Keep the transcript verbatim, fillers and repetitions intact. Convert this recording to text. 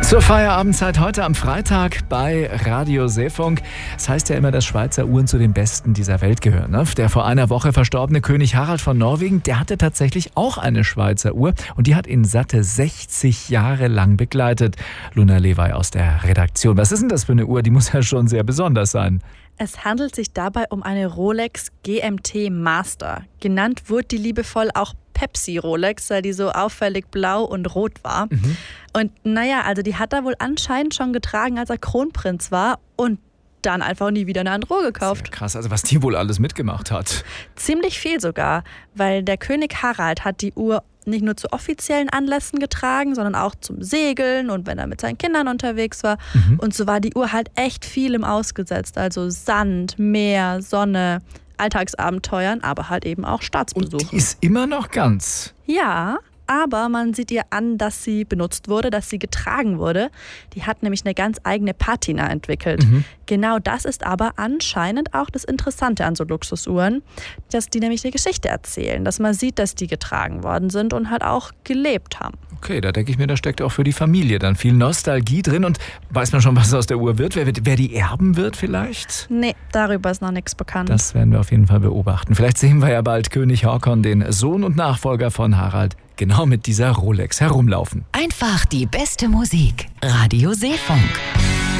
Zur Feierabendzeit heute am Freitag bei Radio Seefunk. Es heißt ja immer, dass Schweizer Uhren zu den besten dieser Welt gehören. Ne? Der vor einer Woche verstorbene König Harald von Norwegen, der hatte tatsächlich auch eine Schweizer Uhr und die hat ihn satte sechzig Jahre lang begleitet. Luna Lewey aus der Redaktion. Was ist denn das für eine Uhr? Die muss ja schon sehr besonders sein. Es handelt sich dabei um eine Rolex G M T Master. Genannt wurde die liebevoll auch Pepsi Rolex, weil die so auffällig blau und rot war. Mhm. Und naja, also die hat er wohl anscheinend schon getragen, als er Kronprinz war und dann einfach nie wieder eine andere Uhr gekauft. Sehr krass, also was die wohl alles mitgemacht hat. Ziemlich viel sogar, weil der König Harald hat die Uhr nicht nur zu offiziellen Anlässen getragen, sondern auch zum Segeln und wenn er mit seinen Kindern unterwegs war. Mhm. Und so war die Uhr halt echt vielem ausgesetzt. Also Sand, Meer, Sonne, Alltagsabenteuern, aber halt eben auch Staatsbesuchen. Und die ist immer noch ganz. Ja, aber man sieht ihr an, dass sie benutzt wurde, dass sie getragen wurde. Die hat nämlich eine ganz eigene Patina entwickelt. Mhm. Genau das ist aber anscheinend auch das Interessante an so Luxusuhren, dass die nämlich eine Geschichte erzählen, dass man sieht, dass die getragen worden sind und halt auch gelebt haben. Okay, da denke ich mir, da steckt auch für die Familie dann viel Nostalgie drin. Und weiß man schon, was aus der Uhr wird? Wer, wer die erben wird vielleicht? Nee, darüber ist noch nichts bekannt. Das werden wir auf jeden Fall beobachten. Vielleicht sehen wir ja bald König Håkon, den Sohn und Nachfolger von Harald, genau mit dieser Rolex herumlaufen. Einfach die beste Musik. Radio Seefunk.